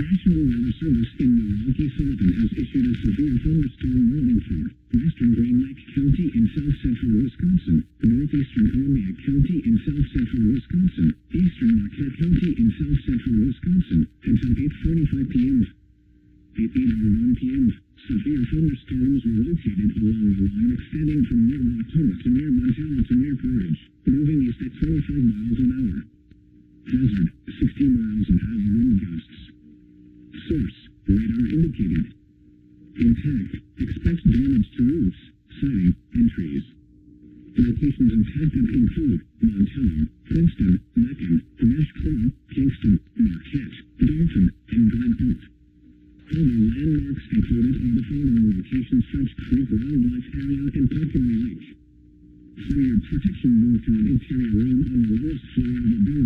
National Weather Service in Milwaukee-Sullivan has issued a severe thunderstorm warning for western Green Lake County in south-central Wisconsin, northeastern Columbia County in south-central Wisconsin, eastern Marquette County in south-central Wisconsin, until 8:45 p.m. At 8:01 p.m., severe thunderstorms were located along the line extending from near Wautoma to near Montana to near Portage, moving east at 25 miles an hour. Hazard, 60 miles an hour wind gusts. Source, radar indicated. Intact, expect damage to roofs, siding, and trees. Locations impacted include Montana, Princeton, Macon, Nashville, Kingston, Marquette, Dalton, and Glen Oak. Other landmarks included are the following locations: French Creek Wildlife Area and Poplar Lake. For your protection, move to an interior room on the lowest floor of the building.